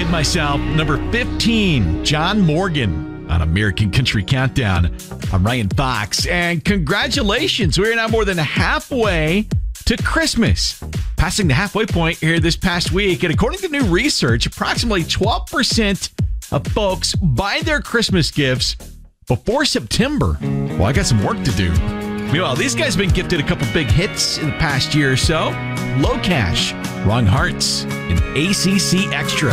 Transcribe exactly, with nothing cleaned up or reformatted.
kid myself. Number fifteen, John Morgan on American Country Countdown. I'm Ryan Fox, and congratulations. We're now more than halfway to Christmas. Passing the halfway point here this past week, and according to new research, approximately twelve percent of folks buy their Christmas gifts before September. Well, I got some work to do. Meanwhile, these guys have been gifted a couple big hits in the past year or so. Low Cash, Wrong Hearts, and A C C Extra.